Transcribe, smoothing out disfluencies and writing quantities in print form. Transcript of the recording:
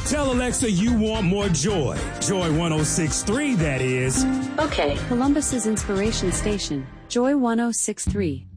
Tell Alexa you want more joy. Joy 106.3, that is. Okay. Columbus's inspiration station, Joy 106.3.